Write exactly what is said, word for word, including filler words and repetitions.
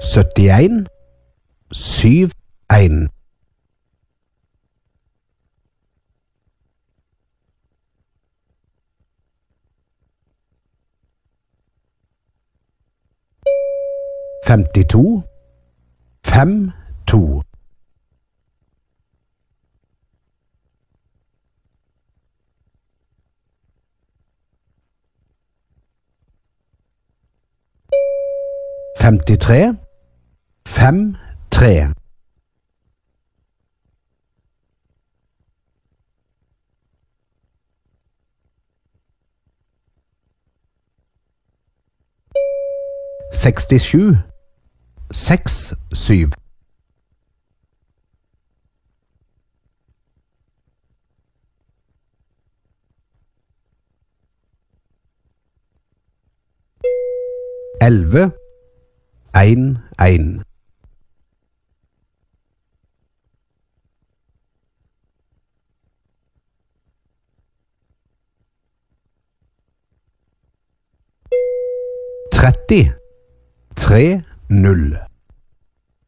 syttien, syv, en. femtito, fem, to. femtitre, fem, tre. sekstisju, seks, syv. elleve, en, en. tretti, tre, null.